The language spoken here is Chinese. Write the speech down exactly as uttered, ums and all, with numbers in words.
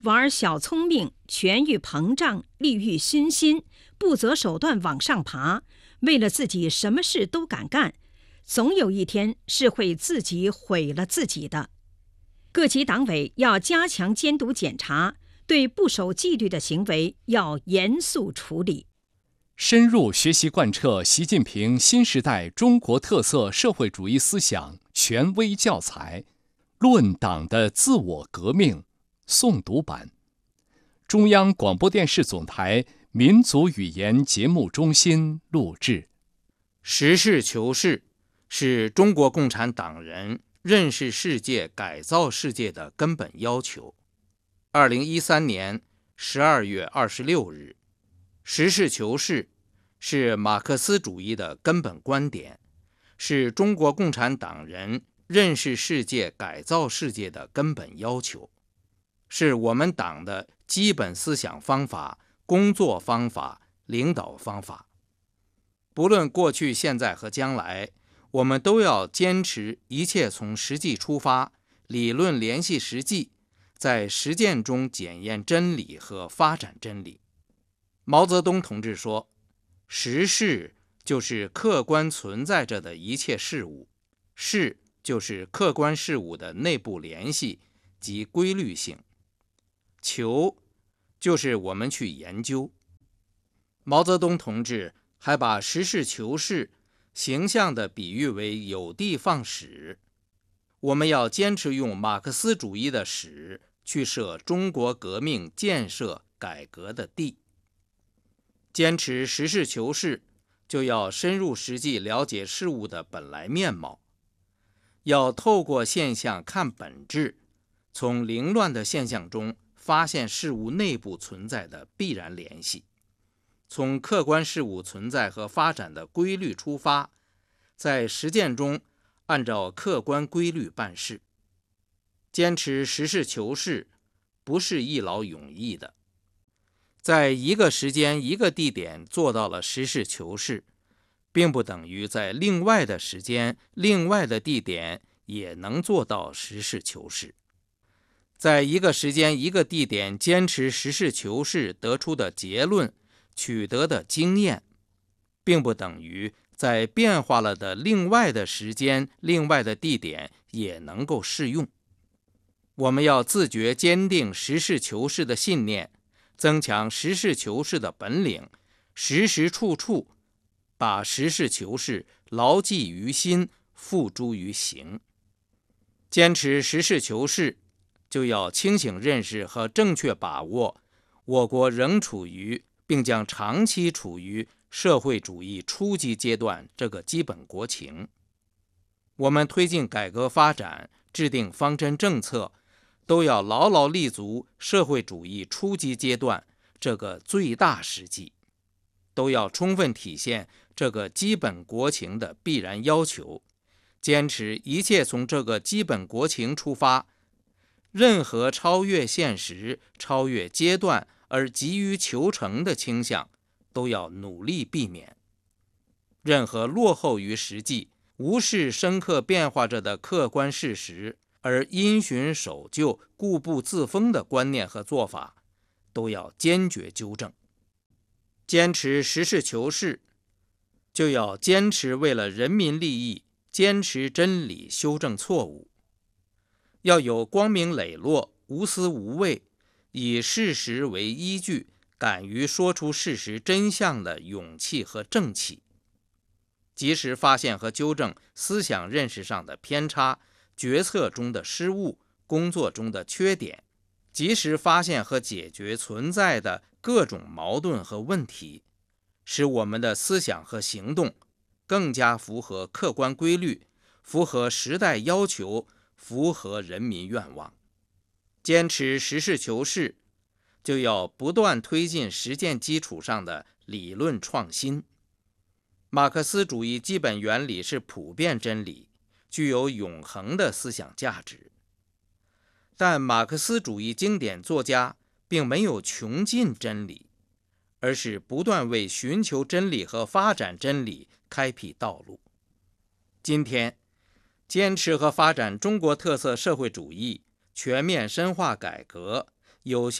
玩小聪明，权欲膨胀，利欲熏心，不择手段往上爬，为了自己什么事都敢干，总有一天是会自己毁了自己的。各级党委要加强监督检查，对不守纪律的行为要严肃处理。 深入学习贯彻习近平新时代中国特色社会主义思想权威教材《论党的自我革命》诵读版。中央广播电视总台民族语言节目中心录制。 实事求是是中国共产党人认识世界、改造世界的根本要求。二零一三年十二月二十六日，实事求是是马克思主义的根本观点，是中国共产党人认识世界、改造世界的根本要求，是我们党的基本思想方法、工作方法、领导方法。不论过去、现在和将来，我们都要坚持一切从实际出发，理论联系实际，在实践中检验真理和发展真理。毛泽东同志说，实事就是客观存在着的一切事物，事就是客观事物的内部联系及规律性，求就是我们去研究。毛泽东同志还把实事求是形象地比喻为有的放矢。我们要坚持用马克思主义的矢去设中国革命建设改革的地。坚持实事求是，就要深入实际了解事物的本来面貌，要透过现象看本质，从凌乱的现象中发现事物内部存在的必然联系，从客观事物存在和发展的规律出发，在实践中按照客观规律办事。坚持实事求是不是一劳永逸的，在一个时间一个地点做到了实事求是，并不等于在另外的时间另外的地点也能做到实事求是。在一个时间一个地点坚持实事求是得出的结论、取得的经验，并不等于在变化了的另外的时间另外的地点也能够适用。我们要自觉坚定实事求是的信念，增强实事求是的本领，时时处处把实事求是牢记于心，付诸于行。坚持实事求是，就要清醒认识和正确把握我国仍处于并将长期处于社会主义初级阶段这个基本国情。我们推进改革发展、制定方针政策，都要牢牢立足社会主义初级阶段这个最大实际，都要充分体现这个基本国情的必然要求，坚持一切从这个基本国情出发，任何超越现实、超越阶段而急于求成的倾向都要努力避免。任何落后于实际、无视深刻变化着的客观事实而因循守旧、固步自封的观念和做法，都要坚决纠正。坚持实事求是，就要坚持为了人民利益，坚持真理，修正错误。要有光明磊落、无私无畏，以事实为依据，敢于说出事实真相的勇气和正气。及时发现和纠正思想认识上的偏差、决策中的失误、工作中的缺点，及时发现和解决存在的各种矛盾和问题，使我们的思想和行动更加符合客观规律，符合时代要求，符合人民愿望。坚持实事求是，就要不断推进实践基础上的理论创新。马克思主义基本原理是普遍真理，具有永恒的思想价值。但马克思主义经典作家并没有穷尽真理，而是不断为寻求真理和发展真理开辟道路。今天，坚持和发展中国特色社会主义，全面深化改革， 有效